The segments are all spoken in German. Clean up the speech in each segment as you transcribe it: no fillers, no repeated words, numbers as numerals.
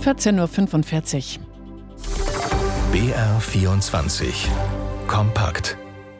14:45 Uhr. BR24 Kompakt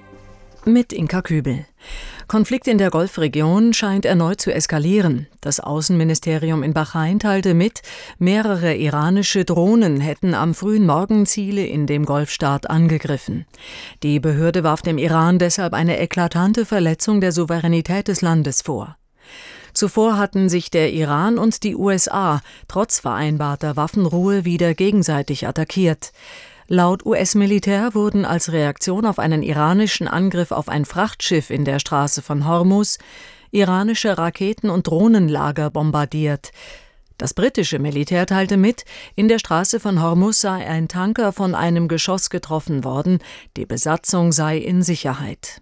mit Inka Kübel. Konflikt in der Golfregion scheint erneut zu eskalieren. Das Außenministerium in Bahrain teilte mit, mehrere iranische Drohnen hätten am frühen Morgen Ziele in dem Golfstaat angegriffen. Die Behörde warf dem Iran deshalb eine eklatante Verletzung der Souveränität des Landes vor. Zuvor hatten sich der Iran und die USA trotz vereinbarter Waffenruhe wieder gegenseitig attackiert. Laut US-Militär wurden als Reaktion auf einen iranischen Angriff auf ein Frachtschiff in der Straße von Hormuz iranische Raketen- und Drohnenlager bombardiert. Das britische Militär teilte mit, in der Straße von Hormuz sei ein Tanker von einem Geschoss getroffen worden, die Besatzung sei in Sicherheit.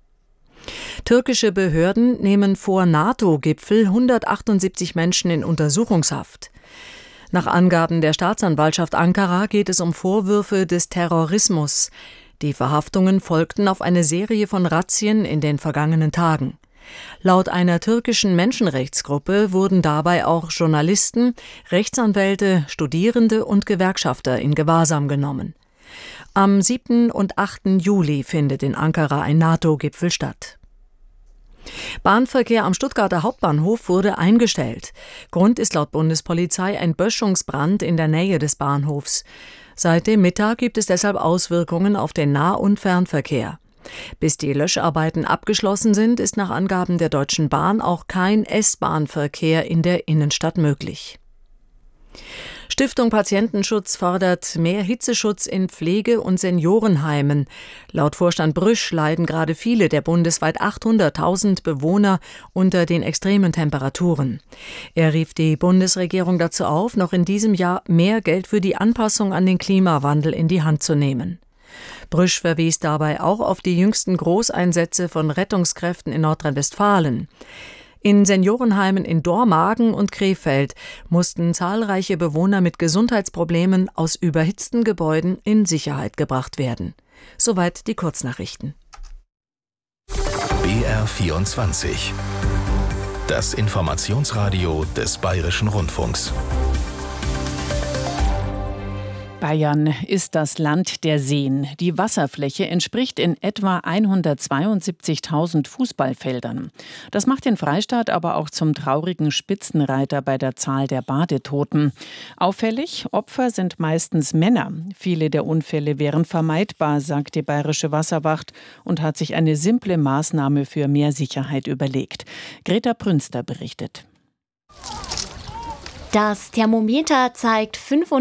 Türkische Behörden nehmen vor NATO-Gipfel 178 Menschen in Untersuchungshaft. Nach Angaben der Staatsanwaltschaft Ankara geht es um Vorwürfe des Terrorismus. Die Verhaftungen folgten auf eine Serie von Razzien in den vergangenen Tagen. Laut einer türkischen Menschenrechtsgruppe wurden dabei auch Journalisten, Rechtsanwälte, Studierende und Gewerkschafter in Gewahrsam genommen. Am 7. und 8. Juli findet in Ankara ein NATO-Gipfel statt. Bahnverkehr am Stuttgarter Hauptbahnhof wurde eingestellt. Grund ist laut Bundespolizei ein Böschungsbrand in der Nähe des Bahnhofs. Seit dem Mittag gibt es deshalb Auswirkungen auf den Nah- und Fernverkehr. Bis die Löscharbeiten abgeschlossen sind, ist nach Angaben der Deutschen Bahn auch kein S-Bahn-Verkehr in der Innenstadt möglich. Stiftung Patientenschutz fordert mehr Hitzeschutz in Pflege- und Seniorenheimen. Laut Vorstand Brüsch leiden gerade viele der bundesweit 800.000 Bewohner unter den extremen Temperaturen. Er rief die Bundesregierung dazu auf, noch in diesem Jahr mehr Geld für die Anpassung an den Klimawandel in die Hand zu nehmen. Brüsch verwies dabei auch auf die jüngsten Großeinsätze von Rettungskräften in Nordrhein-Westfalen. In Seniorenheimen in Dormagen und Krefeld mussten zahlreiche Bewohner mit Gesundheitsproblemen aus überhitzten Gebäuden in Sicherheit gebracht werden. Soweit die Kurznachrichten. BR24 Das Informationsradio des Bayerischen Rundfunks. Bayern ist das Land der Seen. Die Wasserfläche entspricht in etwa 172.000 Fußballfeldern. Das macht den Freistaat aber auch zum traurigen Spitzenreiter bei der Zahl der Badetoten. Auffällig, Opfer sind meistens Männer. Viele der Unfälle wären vermeidbar, sagt die Bayerische Wasserwacht und hat sich eine simple Maßnahme für mehr Sicherheit überlegt. Greta Brünster berichtet. Das Thermometer zeigt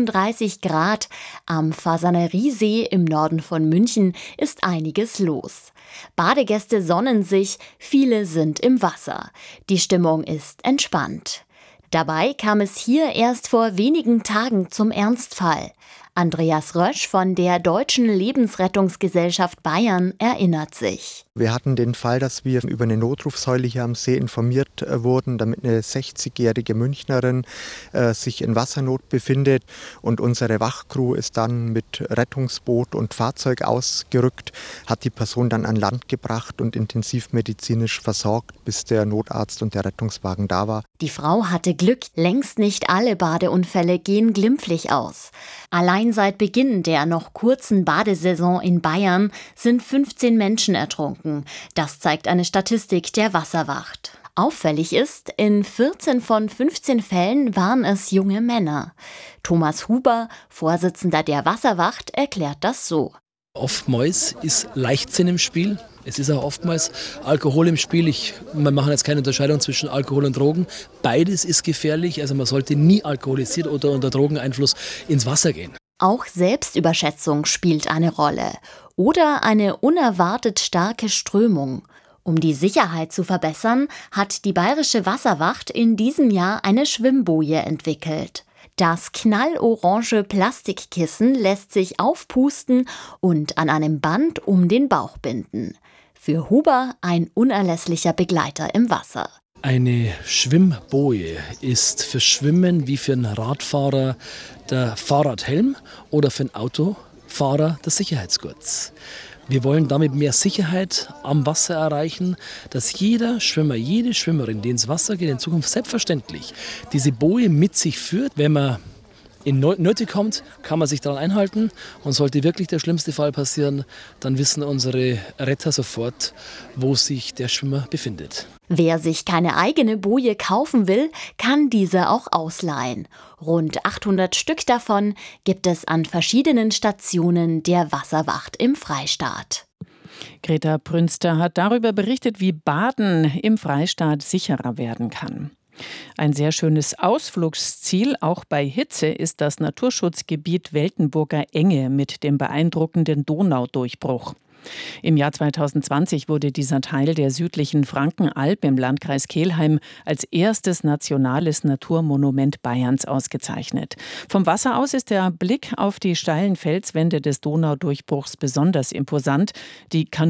35 Grad. Am Fasaneriesee im Norden von München ist einiges los. Badegäste sonnen sich, viele sind im Wasser. Die Stimmung ist entspannt. Dabei kam es hier erst vor wenigen Tagen zum Ernstfall. Andreas Rösch von der Deutschen Lebensrettungsgesellschaft Bayern erinnert sich. Wir hatten den Fall, dass wir über eine Notrufsäule hier am See informiert wurden, damit eine 60-jährige Münchnerin sich in Wassernot befindet. Und unsere Wachcrew ist dann mit Rettungsboot und Fahrzeug ausgerückt, hat die Person dann an Land gebracht und intensivmedizinisch versorgt, bis der Notarzt und der Rettungswagen da war. Die Frau hatte Glück, längst nicht alle Badeunfälle gehen glimpflich aus. Allein seit Beginn der noch kurzen Badesaison in Bayern sind 15 Menschen ertrunken. Das zeigt eine Statistik der Wasserwacht. Auffällig ist, in 14 von 15 Fällen waren es junge Männer. Thomas Huber, Vorsitzender der Wasserwacht, erklärt das so. Oftmals ist Leichtsinn im Spiel. Es ist auch oftmals Alkohol im Spiel. Wir machen jetzt keine Unterscheidung zwischen Alkohol und Drogen. Beides ist gefährlich. Also man sollte nie alkoholisiert oder unter Drogeneinfluss ins Wasser gehen. Auch Selbstüberschätzung spielt eine Rolle. Oder eine unerwartet starke Strömung. Um die Sicherheit zu verbessern, hat die Bayerische Wasserwacht in diesem Jahr eine Schwimmboje entwickelt. Das knallorange Plastikkissen lässt sich aufpusten und an einem Band um den Bauch binden. Für Huber ein unerlässlicher Begleiter im Wasser. Eine Schwimmboje ist für Schwimmen wie für einen Radfahrer der Fahrradhelm oder für einen Autofahrer der Sicherheitsgurt. Wir wollen damit mehr Sicherheit am Wasser erreichen, dass jeder Schwimmer, jede Schwimmerin, die ins Wasser geht, in Zukunft selbstverständlich diese Boje mit sich führt, wenn man in Nöte kommt, kann man sich daran einhalten. Und sollte wirklich der schlimmste Fall passieren, dann wissen unsere Retter sofort, wo sich der Schwimmer befindet. Wer sich keine eigene Boje kaufen will, kann diese auch ausleihen. Rund 800 Stück davon gibt es an verschiedenen Stationen der Wasserwacht im Freistaat. Greta Brünster hat darüber berichtet, wie Baden im Freistaat sicherer werden kann. Ein sehr schönes Ausflugsziel, auch bei Hitze, ist das Naturschutzgebiet Weltenburger Enge mit dem beeindruckenden Donaudurchbruch. Im Jahr 2020 wurde dieser Teil der südlichen Frankenalb im Landkreis Kelheim als erstes nationales Naturmonument Bayerns ausgezeichnet. Vom Wasser aus ist der Blick auf die steilen Felswände des Donaudurchbruchs besonders imposant. Die